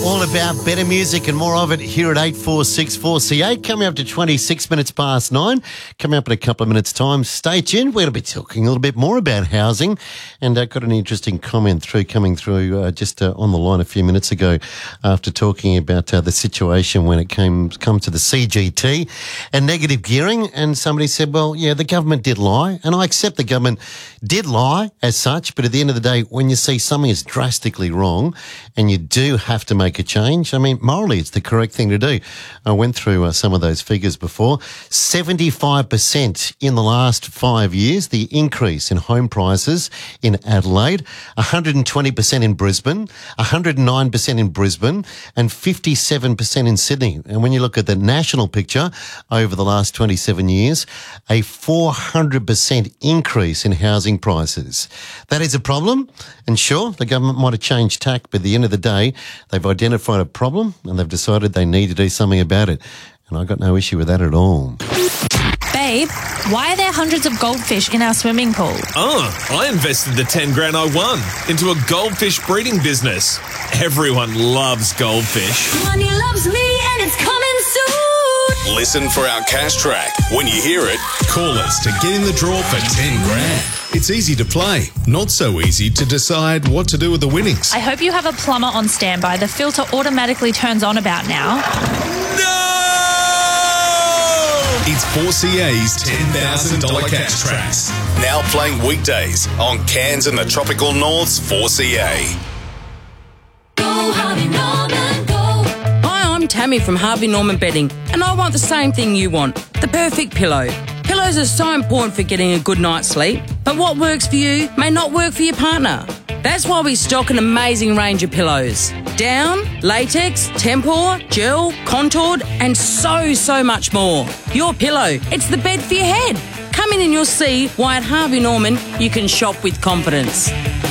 All about better music and more of it here at 8464 C8. Coming up to 26 minutes past 9. Coming up in a couple of minutes' time. Stay tuned. We're going to be talking a little bit more about housing. And got an interesting comment coming through just on the line a few minutes ago after talking about the situation when it come to the CGT and negative gearing. And somebody said, well, yeah, the government did lie. And I accept the government did lie as such. But at the end of the day, when you see something is drastically wrong and you do have to make a change, I mean, morally, it's the correct thing to do. I went through some of those figures before. 75% in the last 5 years, the increase in home prices in Adelaide, 120% in Brisbane, 109% in Brisbane, and 57% in Sydney. And when you look at the national picture over the last 27 years, a 400% increase in housing prices. That is a problem. And sure, the government might have changed tack, but at the end of the day, they've identified a problem and they've decided they need to do something about it. And I've got no issue with that at all. Babe, why are there hundreds of goldfish in our swimming pool? Oh, I invested the 10 grand I won into a goldfish breeding business. Everyone loves goldfish. Money loves me and it's coming soon. Listen for our cash track. When you hear it, call us to get in the draw for 10 grand. It's easy to play, not so easy to decide what to do with the winnings. I hope you have a plumber on standby. The filter automatically turns on about now. No! It's 4CA's $10,000 cash tracks. Now playing weekdays on Cairns and the Tropical North's 4CA. Go, Harvey Norman, go. Hi, I'm Tammy from Harvey Norman Bedding, and I want the same thing you want, the perfect pillow. Pillows are so important for getting a good night's sleep, but what works for you may not work for your partner. That's why we stock an amazing range of pillows. Down, latex, tempur, gel, contoured, and so much more. Your pillow, it's the bed for your head. Come in and you'll see why at Harvey Norman you can shop with confidence.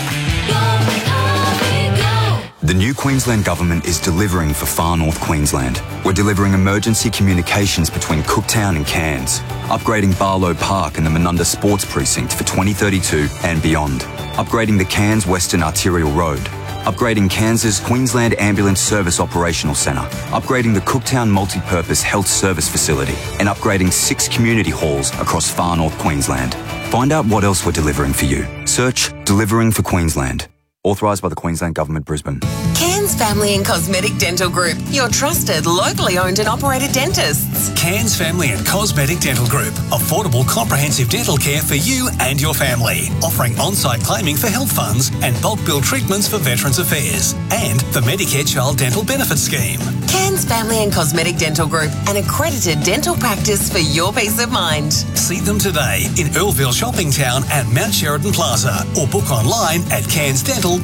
The new Queensland Government is delivering for Far North Queensland. We're delivering emergency communications between Cooktown and Cairns, upgrading Barlow Park and the Menunda Sports Precinct for 2032 and beyond, upgrading the Cairns Western Arterial Road, upgrading Cairns' Queensland Ambulance Service Operational Centre, upgrading the Cooktown Multi-Purpose Health Service Facility, and upgrading 6 community halls across Far North Queensland. Find out what else we're delivering for you. Search Delivering for Queensland. Authorised by the Queensland Government, Brisbane. Cairns Family and Cosmetic Dental Group, your trusted, locally owned and operated dentists. Cairns Family and Cosmetic Dental Group, affordable comprehensive dental care for you and your family, offering on-site claiming for health funds and bulk bill treatments for Veterans Affairs and the Medicare Child Dental Benefit Scheme. Cairns Family and Cosmetic Dental Group, an accredited dental practice for your peace of mind. See them today in Earlville Shopping Town and Mount Sheridan Plaza, or book online at cairnsdental.com.au.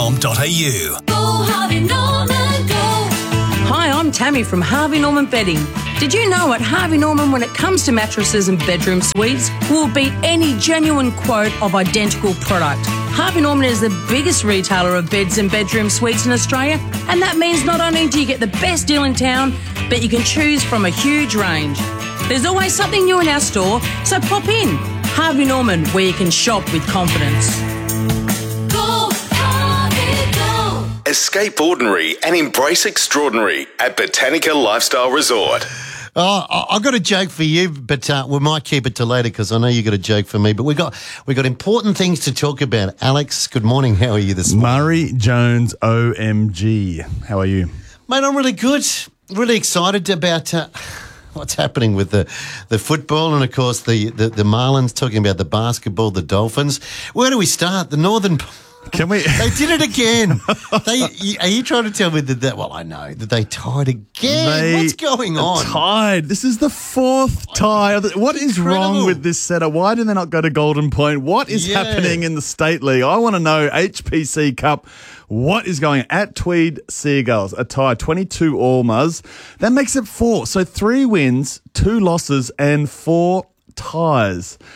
Go, Harvey Norman, go. Hi, I'm Tammy from Harvey Norman Bedding. Did you know at Harvey Norman, when it comes to mattresses and bedroom suites, we'll beat any genuine quote of identical product? Harvey Norman is the biggest retailer of beds and bedroom suites in Australia, and that means not only do you get the best deal in town, but you can choose from a huge range. There's always something new in our store, so pop in. Harvey Norman, where you can shop with confidence. Go, Harvey, go. Escape ordinary and embrace extraordinary at Botanica Lifestyle Resort. Oh, I've got a joke for you, but we might keep it to later because I know you got a joke for me. But we got important things to talk about. Alex, good morning. How are you this morning? Murray Jones, OMG. How are you? Mate, I'm really good. Really excited about what's happening with the football and, of course, the Marlins, talking about the basketball, the Dolphins. Where do we start? The Northern... Can we? They did it again. Are you trying to tell me that well, I know that they tied again. What's going on? Tied. This is the 4th tie. What is wrong with this setup? Why did they not go to Golden Point? What is happening in the State League? I want to know. HPC Cup. What is going on? At Tweed Seagulls, a tie, 22 all, Muzz. That makes it 4. So 3 wins, 2 losses, and 4 ties.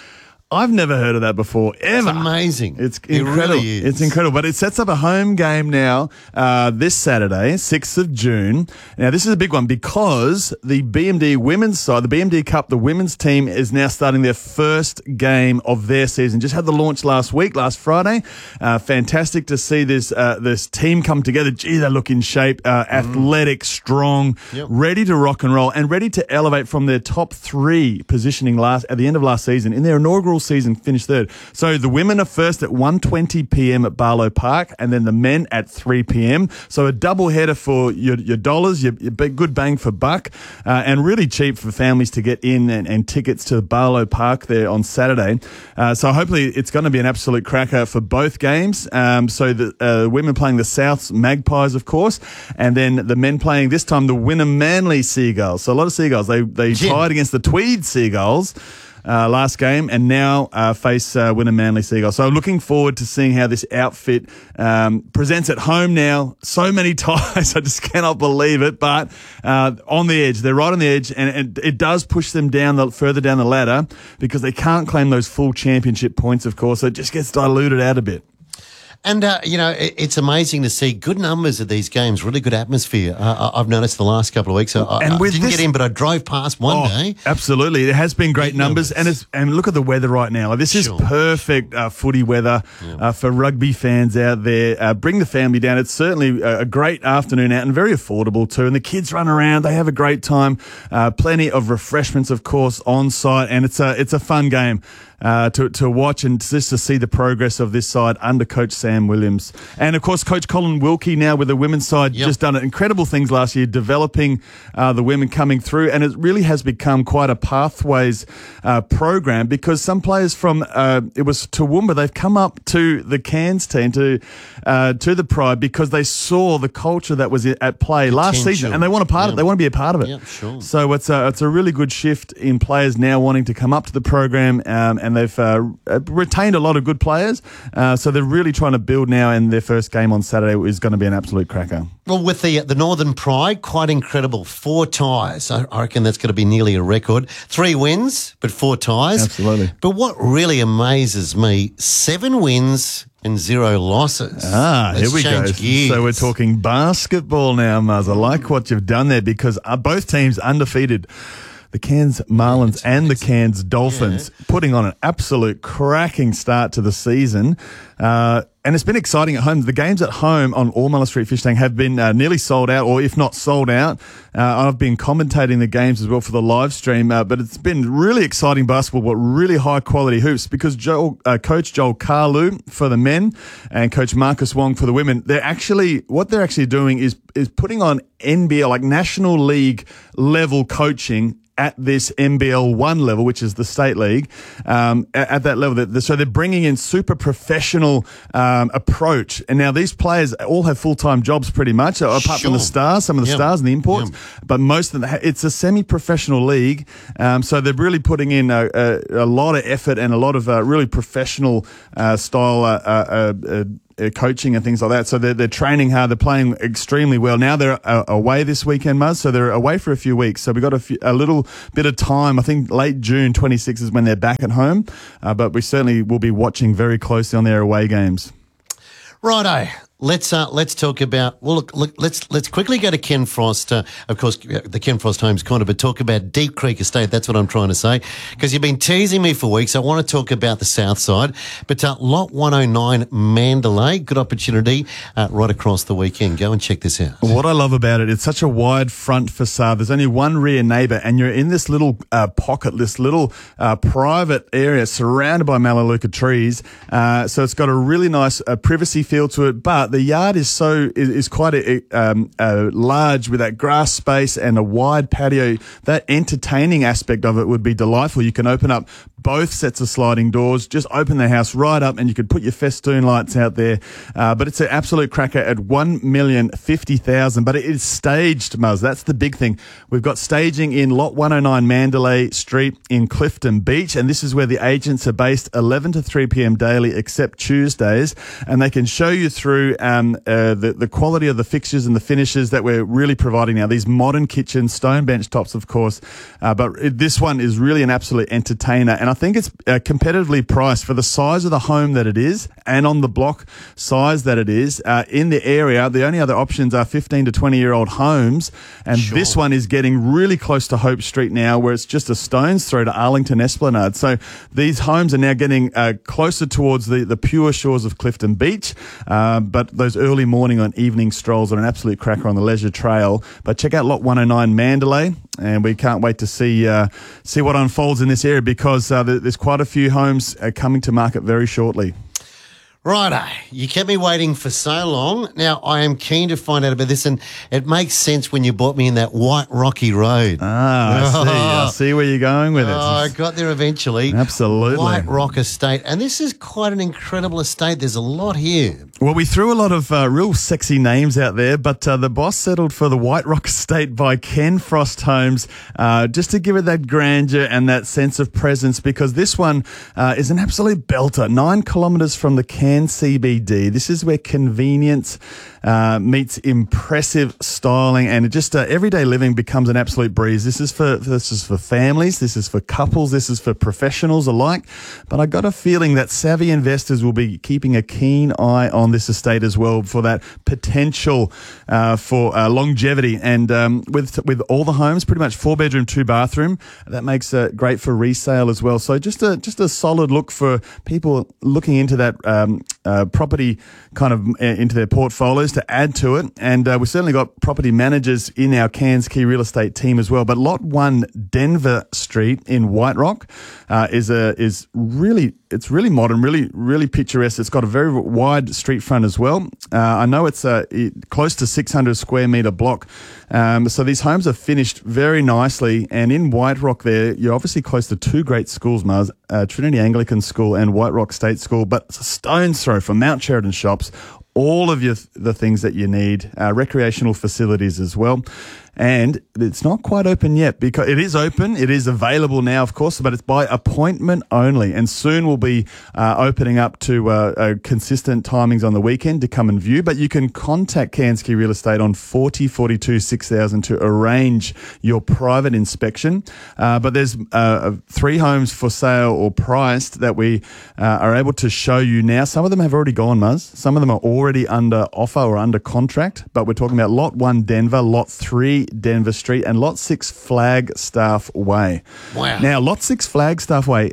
I've never heard of that before, ever. It's amazing. It's incredible. It really is. It's incredible. But it sets up a home game now this Saturday, 6th of June. Now, this is a big one because the BMD women's side, the BMD Cup, the women's team is now starting their first game of their season. Just had the launch last Friday. Fantastic to see this team come together. Gee, they look in shape, athletic, strong, ready to rock and roll, and ready to elevate from their top 3 positioning at the end of last season. In their inaugural season, finished 3rd. So the women are first at 1:20 p.m. at Barlow Park, and then the men at 3 p.m. So a double header for your dollars, your good bang for buck, and really cheap for families to get in and tickets to Barlow Park there on Saturday. So hopefully it's going to be an absolute cracker for both games. So the women playing the Souths Magpies, of course, and then the men playing this time the Wynnum Manly Seagulls. So a lot of Seagulls. They tied against the Tweed Seagulls last game, and now face Wynnum Manly Seagulls. So looking forward to seeing how this outfit presents at home now. So many ties, I just cannot believe it. But on the edge, they're right on the edge, and it does push them further down the ladder because they can't claim those full championship points, of course. So it just gets diluted out a bit. And, it's amazing to see good numbers of these games, really good atmosphere. I've noticed the last couple of weeks. I didn't get in, but I drove past one day. Absolutely. It has been great numbers. And look at the weather right now. This is perfect footy weather for rugby fans out there. Bring the family down. It's certainly a great afternoon out and very affordable too. And the kids run around. They have a great time. Plenty of refreshments, of course, on site. And it's a fun game. To watch and just to see the progress of this side under Coach Sam Williams. And, of course, Coach Colin Wilkie now with the women's side just done incredible things last year, developing the women coming through. And it really has become quite a pathways program because some players from it was Toowoomba, they've come up to the Cairns team, to the Pride, because they saw the culture that was at play last season and they want they want to be a part of it. So it's a really good shift in players now wanting to come up to the program, and they've retained a lot of good players. So they're really trying to build now, and their first game on Saturday is going to be an absolute cracker. Well, with the Northern Pride, quite incredible. 4 ties. I reckon that's going to be nearly a record. 3 wins, but 4 ties. Absolutely. But what really amazes me, 7 wins and 0 losses. Here we go. Gears. So we're talking basketball now, Muzz. I like what you've done there because both teams undefeated. The Cairns Marlins and the Cairns Dolphins putting on an absolute cracking start to the season. And it's been exciting at home. The games at home on Allmulla Street Fish Tank have been nearly sold out, or if not sold out. I've been commentating the games as well for the live stream, but it's been really exciting basketball, but really high quality hoops because Coach Joel Carlu for the men and Coach Marcus Wong for the women, what they're actually doing is putting on NBL, like National League level coaching at this NBL 1 level, which is the state league, at that level. So they're bringing in super professional approach. And now these players all have full-time jobs pretty much, apart from the stars, some of the stars and the imports. But most of them, it's a semi-professional league. So they're really putting in a lot of effort and a lot of really professional style coaching and things like that. So they're training hard. They're playing extremely well. Now they're away this weekend, Muzz. So they're away for a few weeks. So we've got a little bit of time. I think late June 26 is when they're back at home. But we certainly will be watching very closely on their away games. Righto. Let's talk about, look, let's quickly go to Ken Frost. Of course, the Ken Frost Homes Corner, but talk about Deep Creek Estate. That's what I'm trying to say. Because you've been teasing me for weeks. I want to talk about the south side. But Lot 109 Mandalay, good opportunity right across the weekend. Go and check this out. What I love about it, it's such a wide front facade. There's only one rear neighbour, and you're in this little pocket, this little private area surrounded by Melaleuca trees. So it's got a really nice privacy feel to it, but the yard is quite large with that grass space and a wide patio. That entertaining aspect of it would be delightful. You can open up both sets of sliding doors, just open the house right up, and you could put your festoon lights out there. But it's an absolute cracker at $1,050,000. But it is staged, Muzz. That's the big thing. We've got staging in Lot 109 Mandalay Street in Clifton Beach, and this is where the agents are based 11 to 3 p.m. daily, except Tuesdays, and they can show you through the quality of the fixtures and the finishes that we're really providing now. These modern kitchens, stone bench tops, of course, but this one is really an absolute entertainer. And I think it's competitively priced for the size of the home that it is and on the block size that it is. In the area, the only other options are 15 to 20-year-old homes, and this one is getting really close to Hope Street now, where it's just a stone's throw to Arlington Esplanade. So these homes are now getting closer towards the pure shores of Clifton Beach, but those early morning and evening strolls are an absolute cracker on the Leisure Trail. But check out Lot 109 Mandalay, and we can't wait to see what unfolds in this area, because there's quite a few homes coming to market very shortly. Righto, you kept me waiting for so long. Now, I am keen to find out about this, and it makes sense when you brought me in that White Rocky Road. I see where you're going with it. I got there eventually. Absolutely. White Rock Estate, and this is quite an incredible estate. There's a lot here. Well, we threw a lot of real sexy names out there, but the boss settled for the White Rock Estate by Ken Frost Homes, just to give it that grandeur and that sense of presence, because this one is an absolute belter. 9 kilometres from the Cairns CBD. This is where convenience meets impressive styling, and just everyday living becomes an absolute breeze. This is for families, this is for couples, this is for professionals alike. But I got a feeling that savvy investors will be keeping a keen eye on this estate as well for that potential for longevity. And with all the homes, pretty much 4-bedroom, 2-bathroom, that makes it great for resale as well. So just a solid look for people looking into that property kind of into their portfolios to add to it. And we've certainly got property managers in our Cairns Key Real Estate team as well. But Lot 1 Denver Street in White Rock is really modern, really picturesque. It's got a very wide street front as well. I know it's close to 600 square metre block. So these homes are finished very nicely. And in White Rock there, you're obviously close to 2 great schools, Mars, Trinity Anglican School and White Rock State School, but it's a stone's throw from Mount Sheridan Shops, all of the things that you need, recreational facilities as well. And it's not quite open yet, because it is open. It is available now, of course, but it's by appointment only. And soon we'll be opening up to consistent timings on the weekend to come and view. But you can contact Cairns Key Real Estate on 40 42 6000 to arrange your private inspection. But there's 3 homes for sale or priced that we are able to show you now. Some of them have already gone, Muzz. Some of them are already under offer or under contract. But we're talking about Lot 1 Denver, Lot 3 Denver Street, and Lot 6 Flagstaff Way. Wow. Now, Lot 6 Flagstaff Way,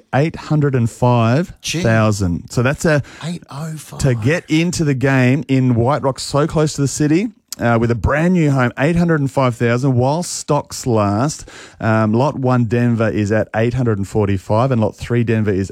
805,000. So that's 805 to get into the game in White Rock, so close to the city. With a brand new home, 805,000 while stocks last. Lot 1 Denver is at 845, and Lot 3 Denver is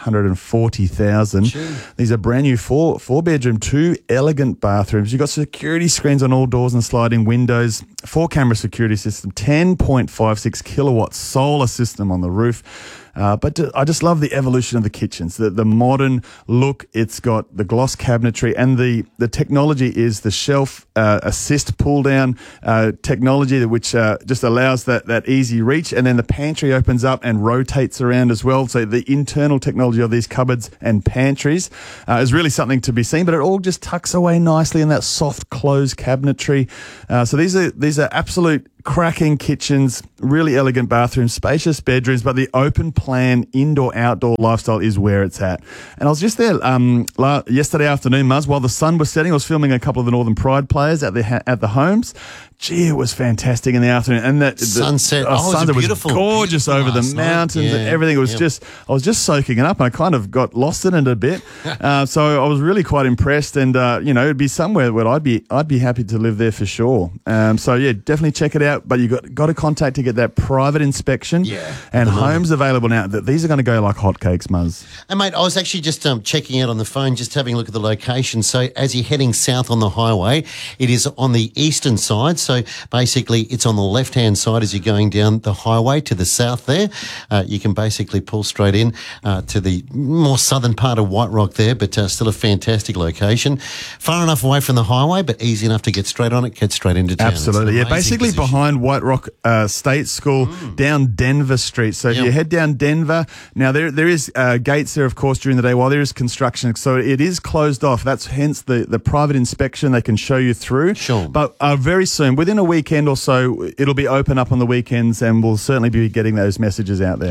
840,000. These are brand new 4-bedroom, 2 elegant bathrooms. You've got security screens on all doors and sliding windows, 4-camera security system, 10.56 kilowatt solar system on the roof. But I just love the evolution of the kitchens, the modern look. It's got the gloss cabinetry, and the technology is the shelf assist pull down technology, which just allows that easy reach. And then the pantry opens up and rotates around as well. So the internal technology of these cupboards and pantries is really something to be seen, but it all just tucks away nicely in that soft closed cabinetry. So these are absolute cracking kitchens, really elegant bathrooms, spacious bedrooms, but the open plan indoor-outdoor lifestyle is where it's at. And I was just there yesterday afternoon, Muzz, while the sun was setting. I was filming a couple of the Northern Pride players at the homes. Gee, it was fantastic in the afternoon. And the sunset, sunset was beautiful, gorgeous over the mountains and everything. It was I was just soaking it up, and I kind of got lost in it a bit. So I was really quite impressed, and it'd be somewhere where I'd be happy to live there for sure. So yeah, definitely check it out. But you got to contact to get that private inspection. Yeah, and homes available now. These are going to go like hotcakes, Muzz. And mate, I was actually just checking out on the phone, just having a look at the location. So as you're heading south on the highway, it is on the eastern side. So basically, it's on the left-hand side as you're going down the highway to the south there. You can basically pull straight in to the more southern part of White Rock there, but still a fantastic location. Far enough away from the highway, but easy enough to get straight on it, get straight into town. Absolutely. Yeah, basically behind White Rock State School down Denver Street. So if you head down Denver, now there is gates there, of course, during the day while there is construction. So it is closed off. That's hence the private inspection they can show you through. Sure. But very soon, within a weekend or so, it'll be open up on the weekends, and we'll certainly be getting those messages out there.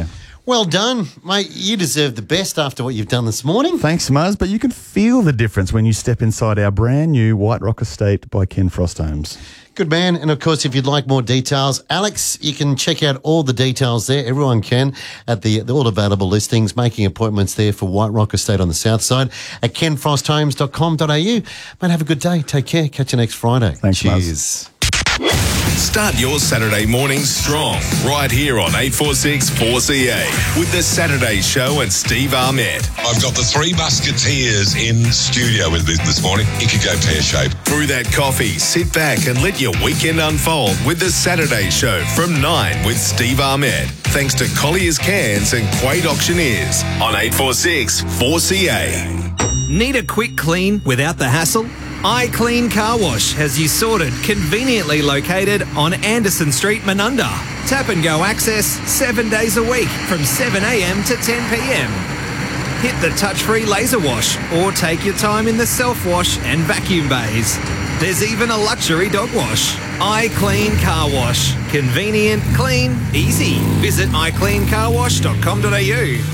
Well done, mate. You deserve the best after what you've done this morning. Thanks, Muzz, but you can feel the difference when you step inside our brand new White Rock Estate by Ken Frost Homes. Good man. And, of course, if you'd like more details, Alex, you can check out all the details there. Everyone can at the all available listings, making appointments there for White Rock Estate on the south side at kenfrosthomes.com.au. Mate, have a good day. Take care. Catch you next Friday. Thanks, Cheers. Start your Saturday mornings strong right here on 846 4CA with the Saturday Show and Steve Armett. I've got the Three Musketeers in studio with me this morning. It could go pear-shaped. Brew that coffee, sit back and let your weekend unfold with the Saturday Show from 9 with Steve Armett. Thanks to Collier's Cans and Quade Auctioneers on 846 4CA. Need a quick clean without the hassle? iClean Car Wash has you sorted, conveniently located on Anderson Street, Menunda. Tap and go access 7 days a week from 7 a.m. to 10 p.m. Hit the touch-free laser wash or take your time in the self-wash and vacuum bays. There's even a luxury dog wash. iClean Car Wash. Convenient, clean, easy. Visit icleancarwash.com.au.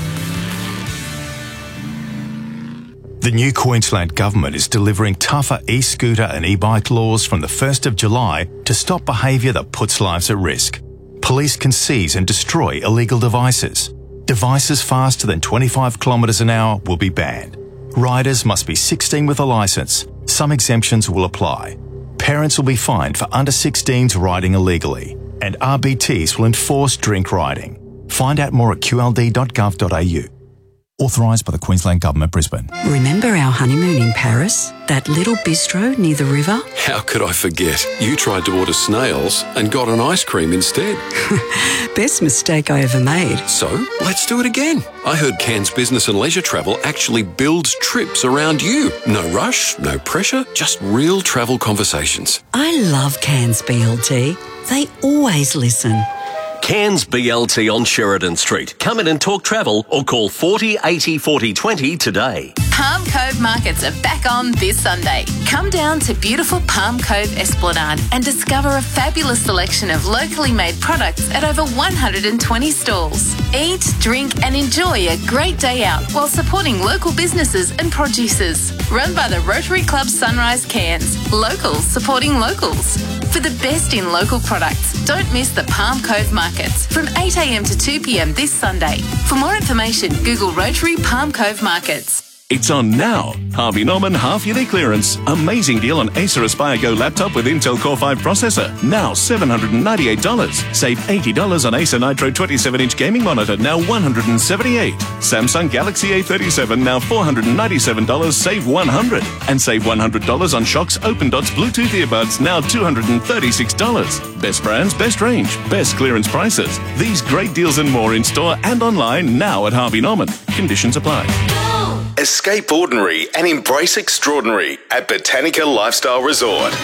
The new Queensland Government is delivering tougher e-scooter and e-bike laws from the 1st of July to stop behaviour that puts lives at risk. Police can seize and destroy illegal devices. Devices faster than 25 kilometres an hour will be banned. Riders must be 16 with a licence. Some exemptions will apply. Parents will be fined for under 16s riding illegally. And RBTs will enforce drink riding. Find out more at qld.gov.au. Authorised by the Queensland Government, Brisbane. Remember our honeymoon in Paris? That little bistro near the river? How could I forget? You tried to order snails and got an ice cream instead. Best mistake I ever made. So, let's do it again. I heard Cairns Business and Leisure Travel actually builds trips around you. No rush, no pressure, just real travel conversations. I love Cairns BLT. They always listen. Cairns BLT on Sheridan Street. Come in and talk travel or call 40 80 40 20 today. Palm Cove Markets are back on this Sunday. Come down to beautiful Palm Cove Esplanade and discover a fabulous selection of locally made products at over 120 stalls. Eat, drink and enjoy a great day out while supporting local businesses and producers. Run by the Rotary Club Sunrise Cairns. Locals supporting locals. For the best in local products, don't miss the Palm Cove Markets from 8 a.m. to 2 p.m. this Sunday. For more information, Google Rotary Palm Cove Markets. It's on now. Harvey Norman half-yearly clearance. Amazing deal on Acer Aspire Go laptop with Intel Core 5 processor. Now $798. Save $80 on Acer Nitro 27-inch gaming monitor. Now $178. Samsung Galaxy A37. Now $497. Save $100. And save $100 on Shox Open Dots Bluetooth earbuds. Now $236. Best brands, best range, best clearance prices. These great deals and more in store and online now at Harvey Norman. Conditions apply. Escape ordinary and embrace extraordinary at Botanica Lifestyle Resort.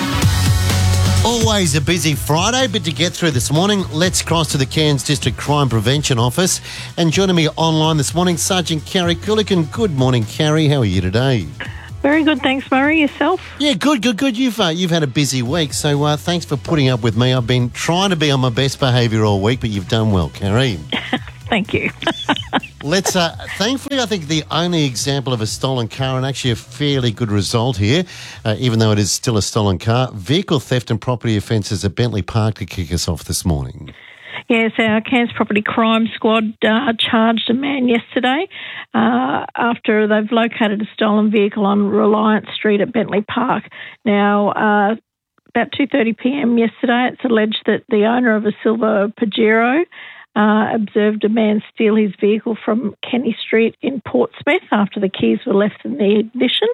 Always a busy Friday, but to get through this morning, let's cross to the Cairns District Crime Prevention Office. And joining me online this morning, Sergeant Carrie Coolican. Good morning, Carrie. How are you today? Very good, thanks, Murray. Yourself? Yeah, good. You've had a busy week, so thanks for putting up with me. I've been trying to be on my best behaviour all week, but you've done well, Carrie. Thank you. Let's, thankfully, I think the only example of a stolen car, and actually a fairly good result here, even though it is still a stolen car, vehicle theft and property offences at Bentley Park to kick us off this morning. Yes, our Cairns Property Crime Squad charged a man yesterday after they've located a stolen vehicle on Reliance Street at Bentley Park. Now, about 2:30 p.m. yesterday, it's alleged that the owner of a silver Pajero observed a man steal his vehicle from Kenny Street in Portsmouth after the keys were left in the ignition.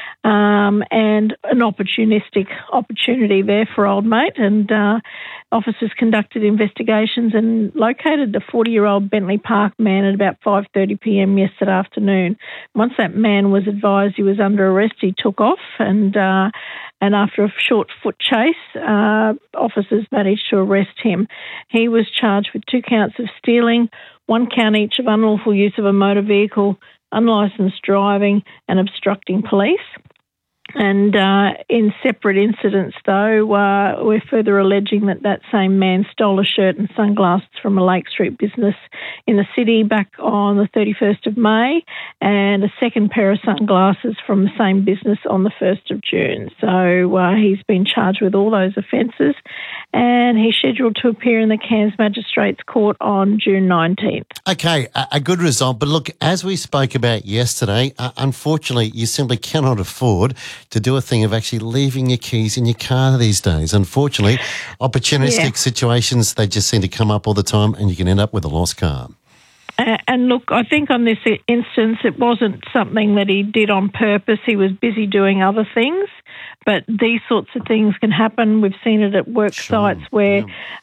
And an opportunity there for old mate. And officers conducted investigations and located the 40-year-old Bentley Park man at about 5:30 p.m. yesterday afternoon. Once that man was advised he was under arrest, he took off and after a short foot chase, officers managed to arrest him. He was charged with 2 counts of stealing, 1 count each of unlawful use of a motor vehicle, unlicensed driving and obstructing police. And in separate incidents, though, we're further alleging that same man stole a shirt and sunglasses from a Lake Street business in the city back on the 31st of May, and a second pair of sunglasses from the same business on the 1st of June. So he's been charged with all those offences, and he's scheduled to appear in the Cairns Magistrates Court on June 19th. Okay, a good result. But look, as we spoke about yesterday, unfortunately, you simply cannot afford to do a thing of actually leaving your keys in your car these days. Unfortunately, opportunistic situations, they just seem to come up all the time, and you can end up with a lost car. And look, I think on this instance, it wasn't something that he did on purpose. He was busy doing other things. But these sorts of things can happen. We've seen it at work sites where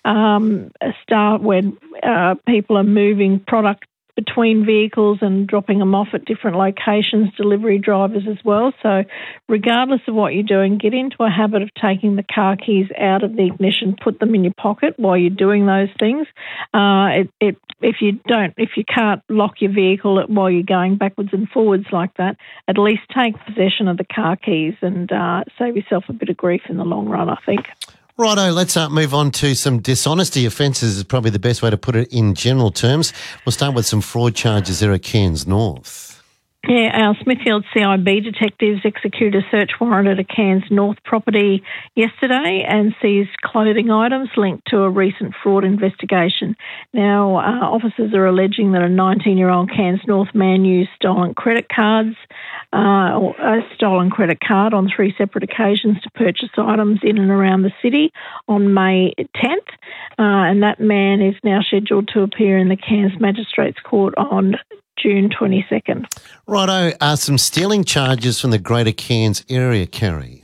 when people are moving product between vehicles and dropping them off at different locations, delivery drivers as well. So regardless of what you're doing, get into a habit of taking the car keys out of the ignition, put them in your pocket while you're doing those things. If you can't lock your vehicle while you're going backwards and forwards like that, at least take possession of the car keys and save yourself a bit of grief in the long run, I think. Righto, let's move on to some dishonesty offences is probably the best way to put it in general terms. We'll start with some fraud charges there at Cairns North. Yeah, our Smithfield CIB detectives executed a search warrant at a Cairns North property yesterday and seized clothing items linked to a recent fraud investigation. Now, officers are alleging that a 19-year-old Cairns North man used stolen credit cards, or a stolen credit card on 3 separate occasions to purchase items in and around the city on May 10th. And that man is now scheduled to appear in the Cairns Magistrates Court on June 22nd. Righto, some stealing charges from the Greater Cairns area, Carrie.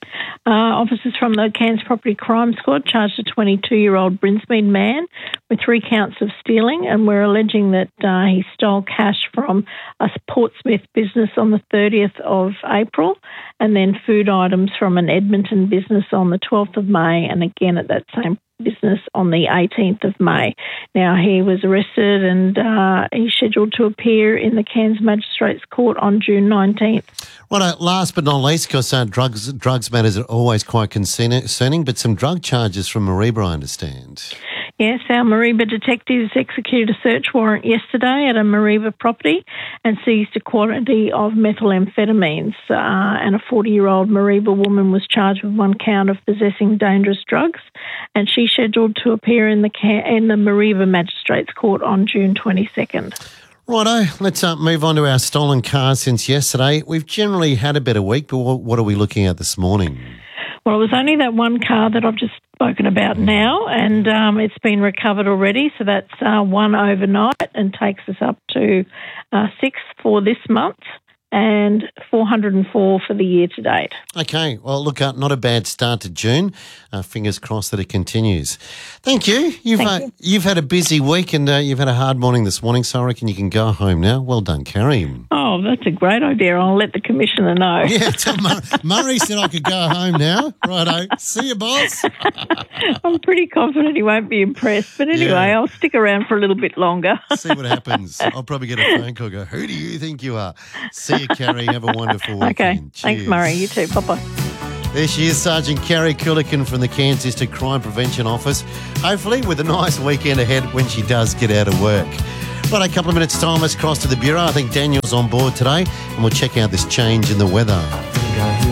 Officers from the Cairns Property Crime Squad charged a 22-year-old Brinsmead man with 3 counts of stealing, and we're alleging that he stole cash from a Portsmouth business on the 30th of April and then food items from an Edmonton business on the 12th of May and again at that same business on the 18th of May. Now, he was arrested and he's scheduled to appear in the Cairns Magistrates Court on June 19th. Well, last but not least, because drugs matters are always quite concerning, but some drug charges from Mareeba, I understand. Yes, our Mareeba detectives executed a search warrant yesterday at a Mareeba property and seized a quantity of methamphetamines. And a 40-year-old Mareeba woman was charged with 1 count of possessing dangerous drugs, and she's scheduled to appear in the Mareeba Magistrates Court on June 22nd. Righto, let's move on to our stolen cars since yesterday. We've generally had a better week, but what are we looking at this morning? Well, it was only that 1 car that I've just spoken about now, and it's been recovered already. So that's 1 overnight and takes us up to 6 for this month and 404 for the year to date. Okay, well, look, not a bad start to June. Fingers crossed that it continues. Thank you. You've had a busy week and you've had a hard morning this morning, so I reckon you can go home now. Well done, Carrie. Oh, that's a great idea. I'll let the Commissioner know. Yeah, tell Murray said I could go home now. Righto. See you, boss. I'm pretty confident he won't be impressed. But anyway, I'll stick around for a little bit longer. See what happens. I'll probably get a phone call and go, who do you think you are? See you, Carrie. Have a wonderful weekend. Okay. Cheers. Thanks, Murray. You too. Bye-bye. There she is, Sergeant Carrie Coolican from the Cairns District Crime Prevention Office. Hopefully with a nice weekend ahead when she does get out of work. Right, a couple of minutes' time, let's cross to the Bureau. I think Daniel's on board today, and we'll check out this change in the weather.